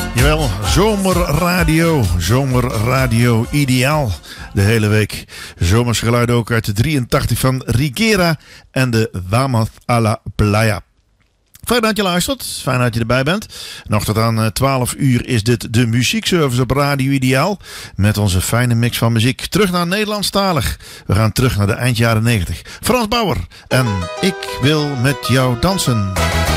Jawel, zomerradio ideaal de hele week. Zomers geluiden ook uit de 83 van Rigera en de Vamos a la Playa. Fijn dat je luistert, fijn dat je erbij bent. Nog tot aan 12 uur is dit de muziekservice op Radio Ideaal. Met onze fijne mix van muziek. Terug naar Nederlandstalig. We gaan terug naar de eind jaren 90. Frans Bauer en Ik wil met jou dansen.